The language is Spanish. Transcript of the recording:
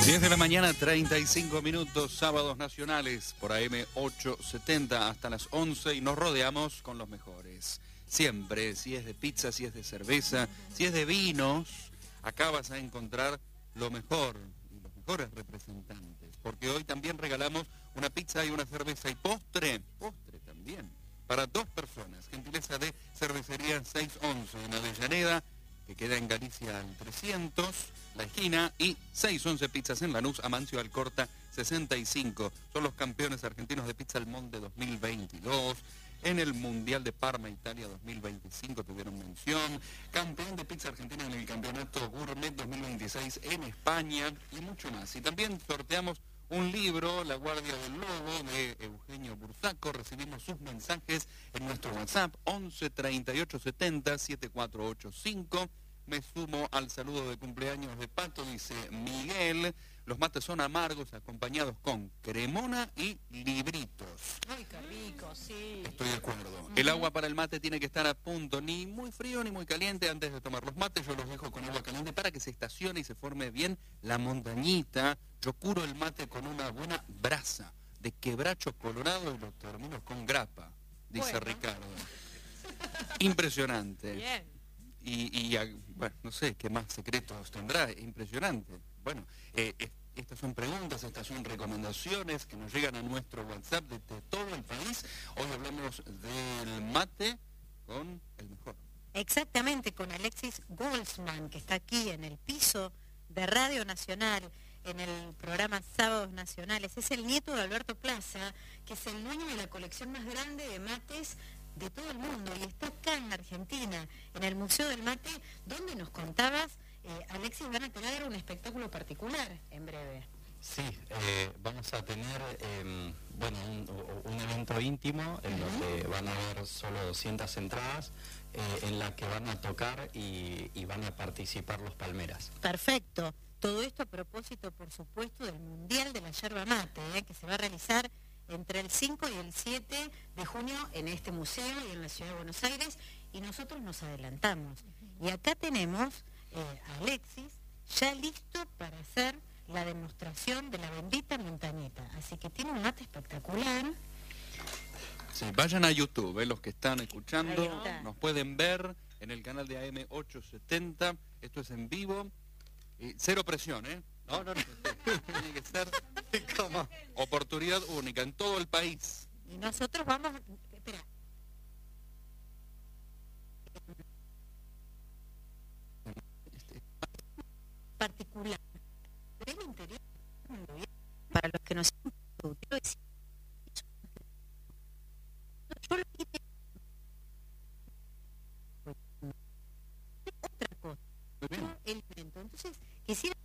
10 de la mañana, 35 minutos, sábados nacionales por AM 870 hasta las 11 y nos rodeamos con los mejores. Siempre, si es de pizza, si es de cerveza, si es de vinos, acá vas a encontrar lo mejor y los mejores representantes. Porque hoy también regalamos una pizza y una cerveza y postre también, para 2 personas. Gentileza de Cervecería 611 en Avellaneda, que queda en Galicia al 300, la esquina, y 611 Pizzas en Lanús, Amancio Alcorta 65. Son los campeones argentinos de Pizza al Monde 2022. En el Mundial de Parma, Italia 2025 tuvieron mención. Campeón de Pizza Argentina en el Campeonato Gourmet 2026 en España y mucho más. Y también sorteamos un libro, La Guardia del Lobo, de Eugenio Bursaco. Recibimos sus mensajes en nuestro WhatsApp 11 38 70 7485. Me sumo al saludo de cumpleaños de Pato, dice Miguel. Los mates son amargos, acompañados con cremona y libritos. Ay, qué rico, sí. Estoy de acuerdo. El agua para el mate tiene que estar a punto, ni muy frío ni muy caliente antes de tomar los mates. Yo los dejo con agua caliente para que se estacione y se forme bien la montañita. Yo curo el mate con una buena brasa de quebracho colorado y lo termino con grapa, dice Ricardo. Impresionante. Bien. Bueno, no sé qué más secretos tendrá, impresionante. Bueno, estas son preguntas, estas son recomendaciones que nos llegan a nuestro WhatsApp desde todo el país. Hoy hablamos del mate con el mejor. Exactamente, con Alexis Goldsman, que está aquí en el piso de Radio Nacional, en el programa Sábados Nacionales. Es el nieto de Alberto Plaza, que es el dueño de la colección más grande de mates de todo el mundo, y está acá en Argentina, en el Museo del Mate, donde nos contabas, Alexis, van a tener un espectáculo particular en breve. Sí, vamos a tener un evento íntimo en donde van a haber solo 200 entradas, en la que van a tocar y van a participar los Palmeras. Perfecto. Todo esto a propósito, por supuesto, del Mundial de la Yerba Mate, que se va a realizar entre el 5 y el 7 de junio en este museo y en la ciudad de Buenos Aires, y nosotros nos adelantamos. Y acá tenemos a Alexis ya listo para hacer la demostración de la bendita montañita. Así que tiene un mate espectacular. Sí, vayan a YouTube, los que están escuchando, nos pueden ver en el canal de AM 870. Esto es en vivo. Cero presión, ¿eh? No. Tiene que ser como oportunidad única en todo el país. Y nosotros vamos... Espera. Particular. Del interior. Para los que nos... Yo lo que otra cosa. El evento. Entonces, quisiera